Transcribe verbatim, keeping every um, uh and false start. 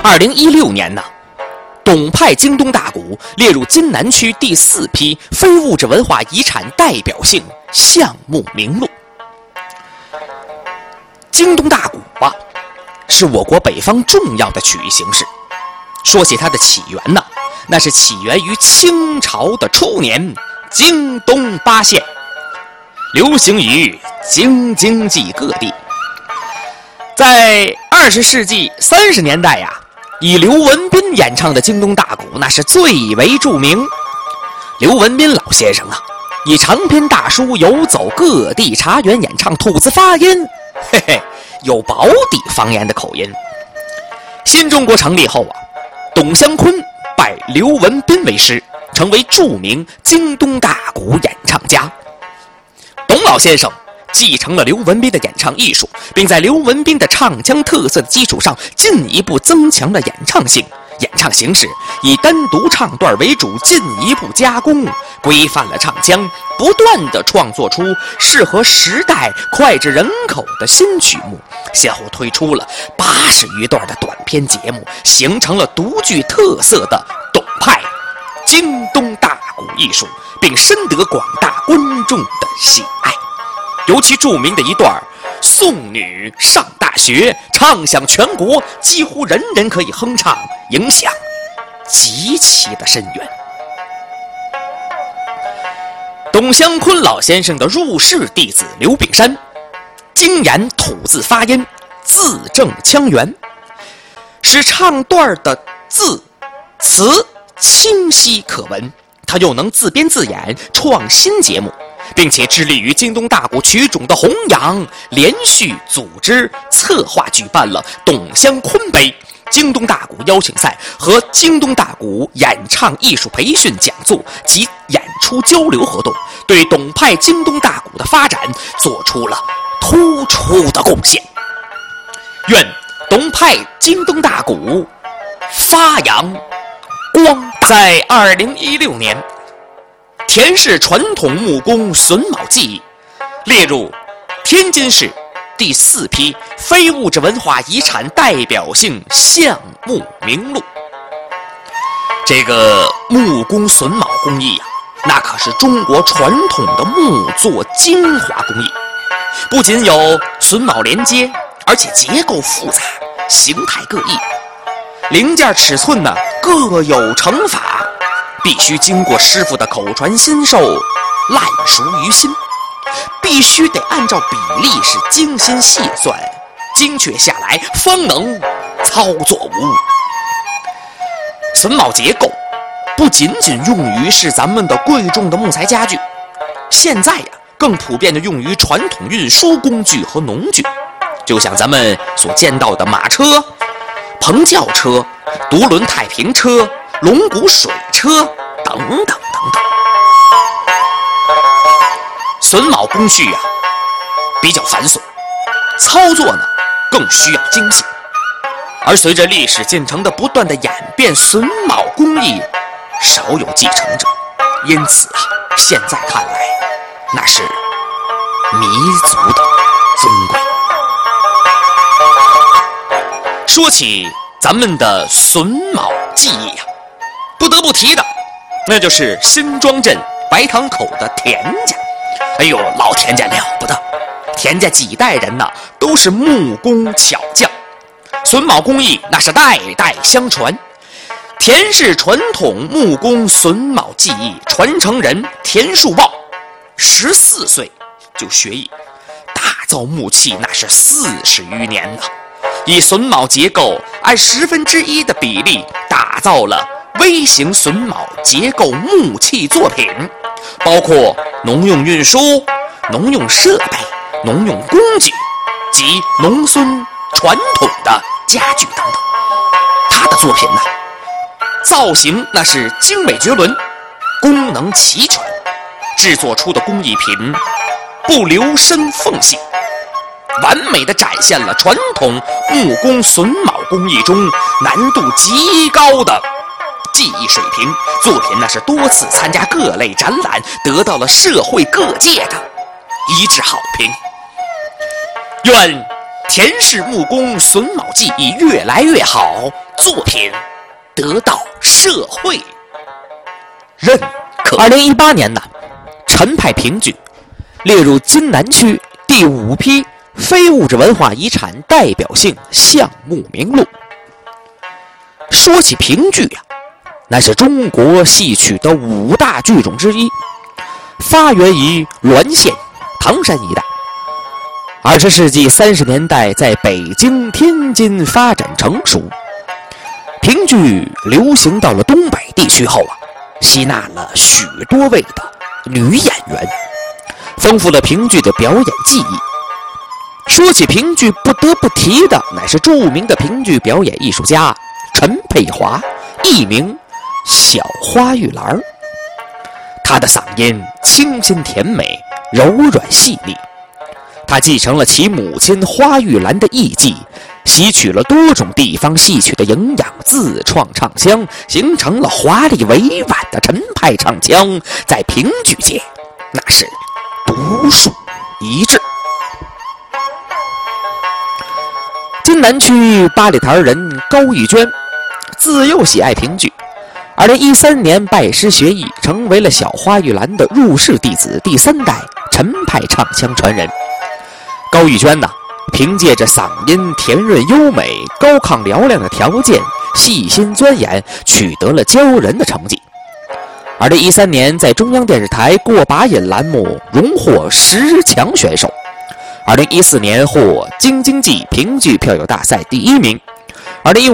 二零一六年呢，董派京东大鼓列入津南区第四批非物质文化遗产代表性项目名录。京东大鼓啊，是我国北方重要的曲艺形式。说起它的起源呢，那是起源于清朝的初年，京东八县，流行于京津冀各地。在二十世纪三十年代呀、啊，以刘文斌演唱的京东大鼓那是最为著名。刘文斌老先生啊，以长篇大书游走各地茶园演唱吐字发音，嘿嘿，有宝坻方言的口音。新中国成立后啊，董湘坤拜刘文斌为师，成为著名京东大鼓演唱家。董老先生继承了刘文斌的演唱艺术，并在刘文斌的唱腔特色的基础上进一步增强了演唱性。演唱形式以单独唱段为主，进一步加工，规范了唱腔，不断地创作出适合时代、脍炙人口的新曲目，先后推出了八十余段的短篇节目，形成了独具特色的董派京东大鼓艺术，并深得广大观众的喜爱。尤其著名的一段送女上大学，唱响全国，几乎人人可以哼唱，影响极其的深远。董湘坤老先生的入室弟子刘炳山，精研吐字发音，字正腔圆，使唱段的字词清晰可闻。他又能自编自演，创新节目，并且致力于京东大鼓曲种的弘扬，连续组织策划举办了董湘坤杯、京东大鼓邀请赛和京东大鼓演唱艺术培训讲座及演出交流活动，对董派京东大鼓的发展做出了突出的贡献。愿董派京东大鼓发扬光。在二零一六年，田氏传统木工榫卯技艺列入天津市第四批非物质文化遗产代表性项目名录。这个木工榫卯工艺啊，那可是中国传统的木作精华工艺，不仅有榫卯连接，而且结构复杂，形态各异，零件尺寸呢各有成法，必须经过师傅的口传心授，烂熟于心，必须得按照比例是精心细算，精确下来方能操作无误。榫卯结构不仅仅用于是咱们的贵重的木材家具，现在呀更普遍的用于传统运输工具和农具，就像咱们所见到的马车、棚轿车、独轮太平车、龙骨水车等等等等。榫卯工序啊比较繁琐，操作呢更需要精细。而随着历史进程的不断的演变，榫卯工艺少有继承者，因此啊，现在看来那是弥足的尊贵。说起咱们的榫卯技艺啊，不得不提的那就是辛庄镇白塘口的田家。哎呦，老田家了不得，田家几代人呢都是木工巧匠，榫卯工艺那是代代相传。田氏传统木工榫卯技艺传承人田树豹十四岁就学艺，打造木器那是四十余年了，以榫卯结构按十分之一的比例打造了微型榫卯结构木器作品，包括农用运输、农用设备、农用工具及农村传统的家具等等。他的作品呢，造型那是精美绝伦，功能齐全，制作出的工艺品不留深缝隙，完美地展现了传统木工榫卯工艺中难度极高的技艺水平。作品那是多次参加各类展览，得到了社会各界的一致好评。愿田氏木工榫卯技艺越来越好，作品得到社会认可。二零一八年呢，陈派评剧列入津南区第五批非物质文化遗产代表性项目名录。说起评剧呀、啊，那是中国戏曲的五大剧种之一，发源于滦县、唐山一带。二十世纪三十年代在北京、天津发展成熟。评剧流行到了东北地区后啊，吸纳了许多位的女演员，丰富了评剧的表演技艺。说起评剧，不得不提的乃是著名的评剧表演艺术家陈佩华，艺名小花玉兰。她的嗓音清新甜美，柔软细腻。她继承了其母亲花玉兰的艺伎，吸取了多种地方戏曲的营养，自创唱腔，形成了华丽委婉的陈派唱腔，在评剧界那是独树一帜。津南区八里台人高玉娟自幼喜爱评剧，二零一三年拜师学艺，成为了小花玉兰的入室弟子，第三代陈派唱腔传人。高玉娟呢，凭借着嗓音甜润优美、高亢嘹亮的条件，细心钻研，取得了骄人的成绩。二零一三年在中央电视台过把瘾栏目荣获十强选手。二零一四年获京津冀评剧票友大赛第一名。二零一五